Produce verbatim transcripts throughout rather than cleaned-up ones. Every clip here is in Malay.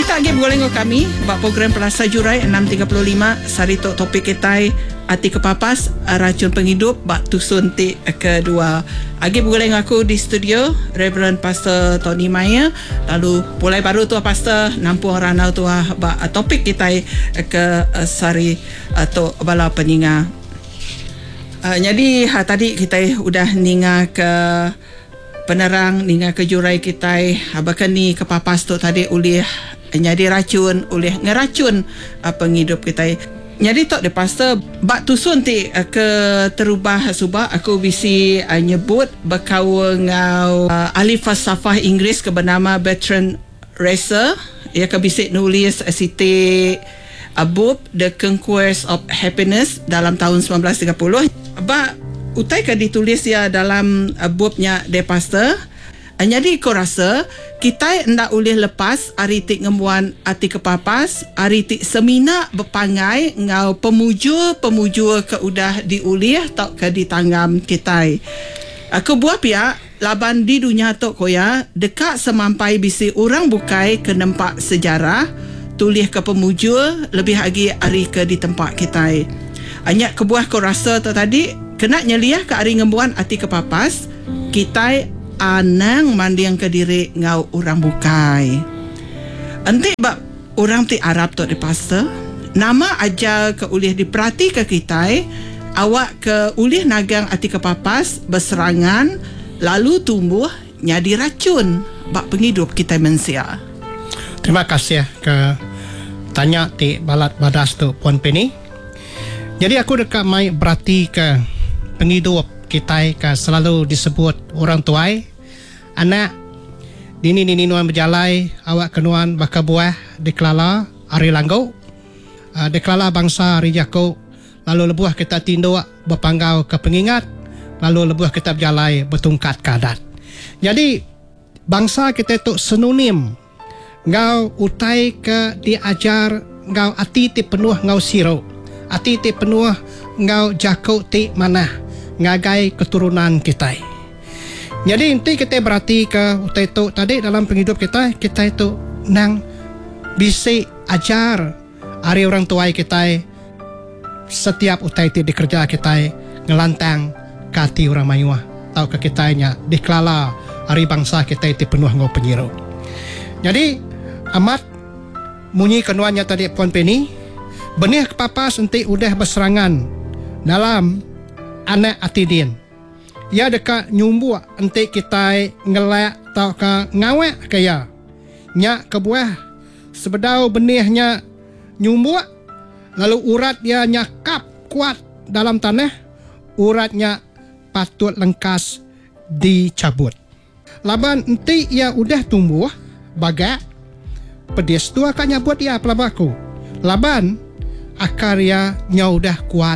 kita lagi bergoleng kami bak program Pelasa Jurai enam tiga puluh lima sari tok topik kita Ati Kepapas racun penghidup bak tusun ti kedua. Agi bergoleng aku di studio Reverend Pastor Tony Maya. Lalu mulai baru tu Pastor nampung ranau tu bak topik kita ke sari tok bala peninga. Uh, jadi ha, tadi kita udah ninga ke penerang, ninga ke jurai kita bahkan ni kepapas tu tadi oleh jadi racun, oleh ngeracun uh, penghidup kita. Jadi tok de pastor bak tusun ti uh, ke terubah subah aku bisi uh, nyebut berkawa ngau uh, ahli falsafah Inggeris ke bernama Bertrand Russell. Ia ke bisi nulis uh, siti uh, book The Conquest of Happiness dalam tahun sembilan belas tiga puluh. Ba utai ke ditulis ya dalam uh, bubnya de pastor. Uh, jadi aku rasa kita ndak boleh lepas aritik ngemuan ati kepapas, aritik semina berpangai ngau pemuju-pemuju ke udah diulih tak ke ditanggam kita. Aku buat pihak laban di dunia tok koya dekat semampai bisi orang bukai ke nempak sejarah tulis ke pemuju lebih lagi ari ke di tempat kita. Anyak kebuah ko rasa tu tadi kena nyeliah ke ari ngembuan ati kepapas kita anang mandiang ke diri ngau orang bukai. Enti bab orang ti Arab tu di pastor nama aja ke ulih diperhati ke kita awak ke ulih nagang ati kepapas berserangan lalu tumbuh nyadi racun bak penghidup kita manusia. Terima kasih ke tanya ti balat badas tu Puan Penny. Jadi aku dekat mai berarti ke penghidup kita ke selalu disebut orang tuai anak dini dini nuan berjalai awak kenuan baka buah deklala ari langgau uh, deklala bangsa ari jako lalu lebuah kita tinduk berpanggau ke pengingat lalu lebuah kita berjalai bertungkat kadat. Jadi bangsa kita tu sinonim ngau utai ke diajar ngau ati ti penuh ngau siro ati ti penuh ngau jako ti mana ngagai keturunan kita. Jadi inti kita berarti ke utai tu tadi dalam penghidup kita kita itu nang bisi ajar ari orang tua kita setiap utai ti dikerja kita ngelantang kati orang mayuah tau ke kitanya diklala ari bangsa kita itu penuh ngau penyiru. Jadi amat munyi kenuannya tadi Puan Penny benih kepapas enti udah berserangan dalam anak atidin. Ya dekat nyumbu enti kita ngelak tau ke ngawek kaya nyak kebuah sebedau benihnya nyumbu lalu urat dia nyakap kuat dalam tanah uratnya patut lengkas dicabut. Laban enti ia udah tumbuh bagak pedis tu akan nyabut ia pelabaku. Laban akar ia nya udah kuat.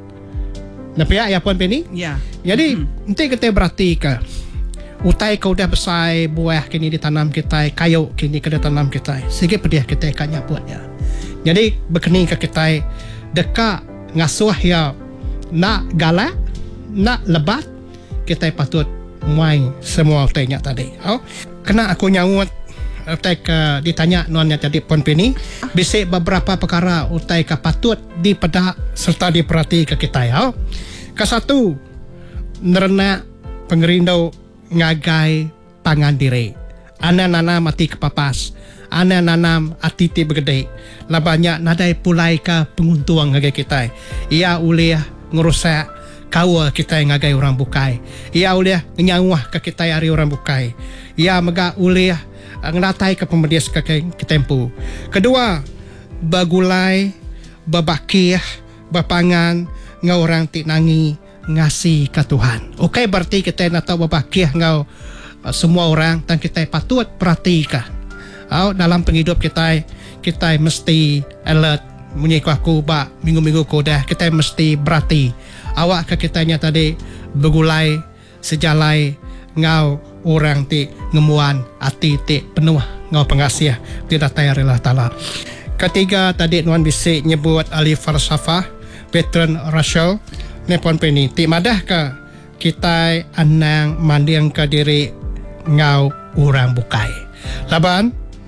Nampak ya Puan Penny? Ya. Jadi hmm. nanti kita berarti ke utai kau dah besar buah kini ditanam kita kayu kini kena tanam kita sehingga pedih kita akan nyabut ya. Jadi berkening ke kita dekat ngasuh ya nak galak nak lebat kita patut main semua utainya tadi. Oh, kena aku nyawut utai ke ditanya nuannya tadi Puan Penny bisik beberapa perkara utai ke patut dipedak serta diperhati ke kita ya. Ke satu nerena pengerindau ngagai pangan diri. Ana nanam ati kepapas. Ana nanam ati ti begede. Labanya nadai pulai ke penguntuang ngagai kita. Ia ulih ngerusak kawa kita ngagai orang bukai. Ia ulih nyawah ke kita hari orang bukai. Ia mega ulih ngelatai ke pemedias ke ketempu. Kedua, bagulai, babakih, bapangan, ngau orang tik nangi ngasih ke Tuhan. Okey berarti kita nak tahu babakih ngau uh, semua orang dan kita patut perhatikan. Oh, dalam penghidup kita kita mesti alert. Munyi aku ba minggu-minggu ko dah kita mesti berhati. Awak ke kitanya tadi begulai sejalai ngau orang ti ngemuan ati ti penuh ngau pengasih tidak tayar Allah Ta'ala. Ketiga tadi nuan bisik nyebut ahli falsafah Bertrand Russell ni Puan Penny ti madah ke kita anang mandiang ke diri ngau orang bukai. Laban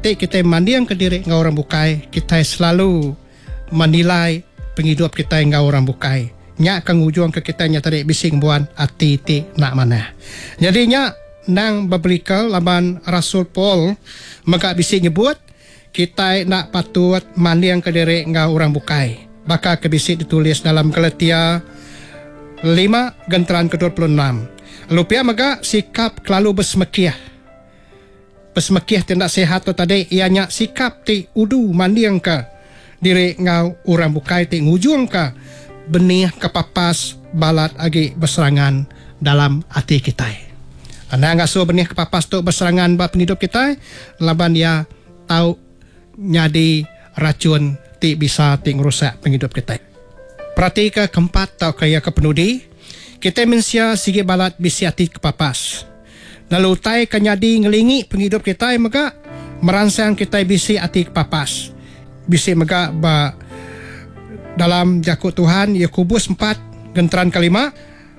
ti kita mandiang ke diri ngau orang bukai, kita selalu menilai penghidup kita ngau orang bukai. Nya kang ujung ke kita nya tadi bising buan ati ti nak mana. Jadi nya nang biblical laban Rasul Paul maka bising nyebut kita nak patut mandiang ke diri ngau orang bukai. Maka kebisik ditulis dalam Galatia lima genteran ke dua puluh enam. Lupia maka sikap kelalu bersemekiah. Bersemekiah tidak sehat tu tadi ianya sikap ti udu mandiang ke diri ngau orang bukai ti ngujung ke benih kepapas balat agi berserangan dalam hati kita. Anda ngasuh benih kepapas tu berserangan ba penghidup kita laban dia tahu nyadi racun ti bisa ti ngerusak penghidup kita. Perhati ke keempat tau kaya ke penudi, kita mensia sigi balat bisi hati kepapas. Lalu tai kanyadi ngelingi penghidup kita maka merangsang kita bisi hati kepapas. Bisi maka ba dalam jakut Tuhan Yakobus empat genteran kelima,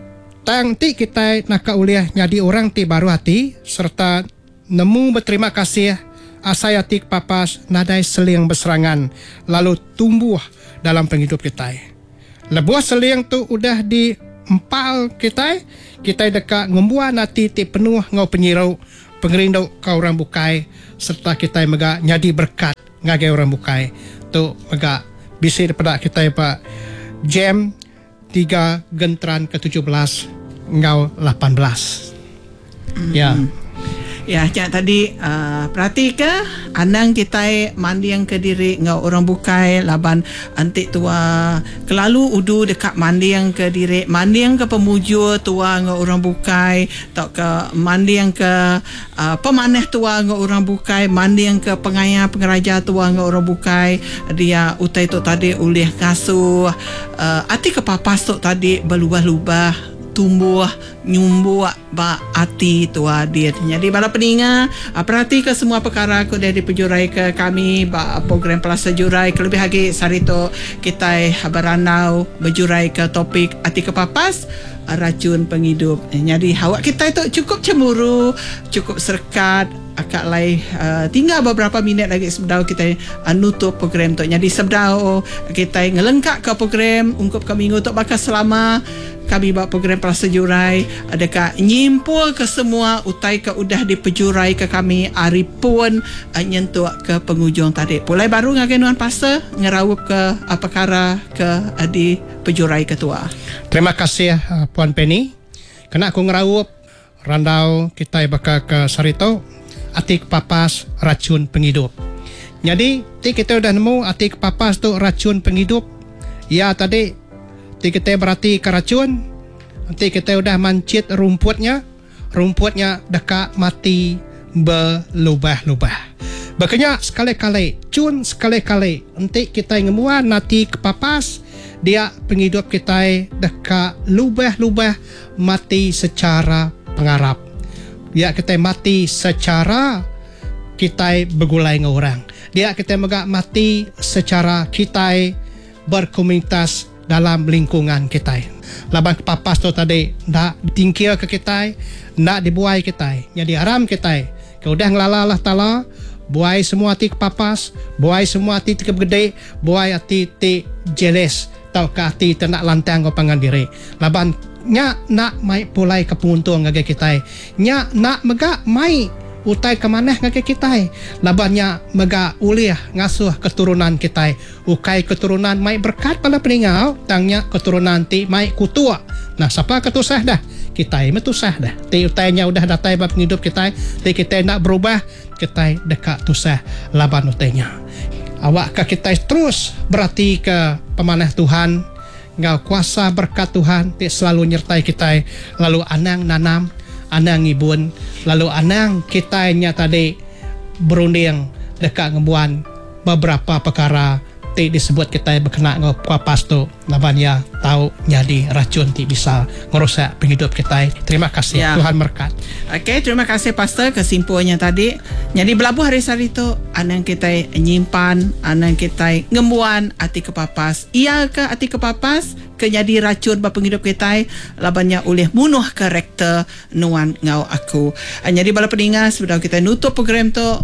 tang ti kita nak uliah nyadi orang ti baru hati serta nemu berterima kasih asai hati kepapas nadai seling berserangan lalu tumbuh dalam penghidup kita. Lebuah seling tu udah di empal kita, kita dekat ngembuan hati ti penuh ngau penyirau pengerindau kau orang bukai serta kita mega nyadi berkat ngagai orang bukai tu mega bisi daripada kita pak jam tiga genteran ke tujuh belas ngau lapan belas. Mm-hmm. Ya. Ya, cak tadi uh, perhati ke anang kita mandi yang ke diri ngau orang bukai laban antik tua kelalu udu dekat mandi yang ke diri mandi yang ke pemujur tua ngau orang bukai tak ke mandi yang ke uh, pemanah tua ngau orang bukai mandi yang ke pengayah pengeraja tua ngau orang bukai dia utai tu tadi ulih kasuh uh, ati kepapas tu tadi berlubah-lubah tumbuh nyumbuh ba hati tua dia. Jadi bala peninga perhati ke semua perkara ko dari pejurai ke kami ba program Plaza Jurai kelebih lagi sarito kita beranau berjurai ke topik hati kepapas racun penghidup. Jadi awak kita itu cukup cemburu, cukup serkat akak lai uh, tinggal beberapa minit lagi sebelum kita uh, nutup program tu. Jadi sebelum kita ngelengkap ke program ungkup ke minggu tu bakal selama kami buat program Plaza Jurai adakah nyimpul ke semua utai ke udah dipejurai ke kami hari pun uh, nyentuh ke penghujung tadi. Pulai baru ngagai nuan pastor ngerawup ke uh, perkara ke uh, di pejurai ketua. Terima kasih uh, Puan Penny. Kena aku ngerawup randau kita bakal ke sarito ati kepapas racun penghidup. Jadi ti kita udah nemu ati kepapas tu racun penghidup. Ya tadi ti kita berarti ke racun. Nanti kita udah mancit rumputnya. Rumputnya dekat mati berlubah-lubah. Makanya sekali-kali, cun sekali-kali nanti kita ngemuan nanti kepapas dia penghidup kita dekat lubah-lubah mati secara pengarap. Dia kita mati secara kita bergulai dengan orang. Dia kita megak mati secara kita berkomunitas dalam lingkungan kita. Laban kepapas tu tadi nak tingkir ke kita, nak dibuai kita. Jadi haram kita. Kau dah ngelala Allah Ta'ala, buai semua hati kepapas, buai semua hati kegede, buai hati ti jealous, tau ke hati tak lantang kau pangan diri. Laban nya nak mai pulai kepuntung ngage kita. Nya nak megak mai utai ke maneh ngage kita. Labannya megak uliah ngasuh keturunan kita. Ukai keturunan mai berkat pada peningau, tangnya keturunan ti mai kutua. Nah, siapa ketusah dah? Kita metusah dah. Ti utainya udah datai bab hidup kita, ti kita nak berubah, kita dekat tusah laban utainya. Awak ke kita terus berarti ke pemanah Tuhan, ngau kuasa berkat Tuhan ti selalu nyertai kita, lalu anang nanam, anang ngibun, lalu anang kita nya tadi berunding dekat ngebuan beberapa perkara ti disebut kita berkena ngau kuapas tu laban ya tahu jadi racun ti bisa merosak penghidup kita. Terima kasih ya. Tuhan berkat. Okey, terima kasih pastor kesimpulannya tadi. Jadi belabuh hari hari tu anang kita nyimpan, anang kita ngembuan hati kepapas. Ia ke hati kepapas ke jadi racun bapa penghidup kita labannya oleh munuh karakter nuan ngau aku. Jadi bala peningas sebelum kita nutup program tu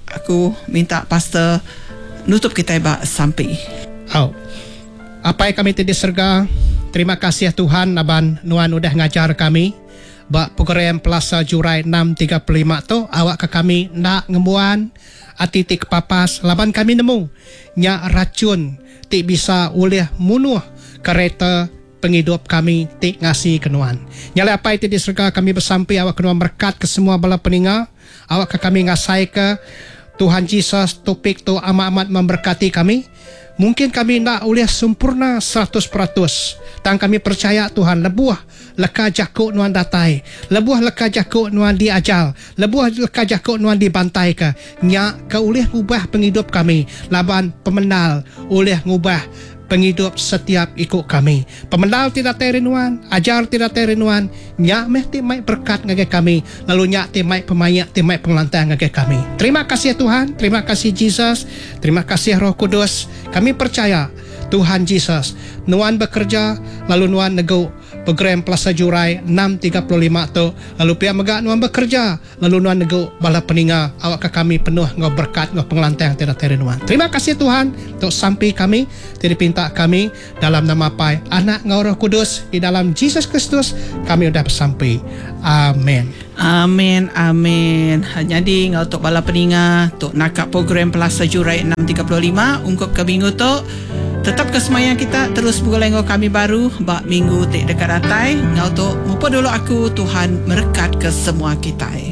aku minta pastor nutup kita ba sampai. Oh. Apa yang kami tadi serga, terima kasih Tuhan naban nuan udah ngajar kami ba program Plaza Jurai enam tiga lima tu awak ke kami nak ngembuan ati ti kepapas laban kami nemu nya racun ti bisa oleh munuh kereta penghidup kami ti ngasih kenuan. Nyala apa itu diserga kami bersampai awak kenuan berkat ke semua bala peninga awak ke kami ngasai ke Tuhan Yesus topik tu amat-amat memberkati kami. Mungkin kami nak boleh sempurna seratus peratus. Tang kami percaya Tuhan lebuah leka jakuk nuan datai. Lebuah leka jakuk nuan diajal. Lebuah leka jakuk nuan dibantai ke. Nyak ke boleh ngubah penghidup kami. Laban pemenal boleh ngubah penghidup setiap ikut kami. Pemenal tidak terinuan, ajar tidak terinuan, nyak meh timai berkat ngage kami, lalu nyak timai pemayak, timai pengelantai ngage kami. Terima kasih Tuhan, terima kasih Jesus, terima kasih Roh Kudus. Kami percaya Tuhan Yesus nuan bekerja, lalu nuan nego program Plaza Jurai enam tiga lima tu, lalu pihak megak nuan bekerja, lalu nuan nego bala peninga awak ke kami penuh ngau berkat ngau pengelantai yang tidak terinuan. Terima kasih Tuhan untuk sampai kami tidak pinta kami dalam nama Pai, Anak ngau Roh Kudus, di dalam Yesus Kristus kami sudah bersampai. Amin. Amin, amin. Jadi untuk bala peninga untuk nakak program Plaza Jurai enam tiga lima ungkup ke minggu tu tetap kesemayang kita terus bergolenggo kami baru bak minggu tik dekat datai ngau tu mupa dulu aku Tuhan merekat ke semua kita.